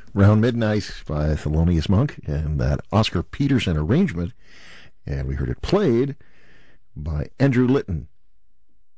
Round Midnight by Thelonious Monk and that Oscar Peterson arrangement, and we heard it played by Andrew Litton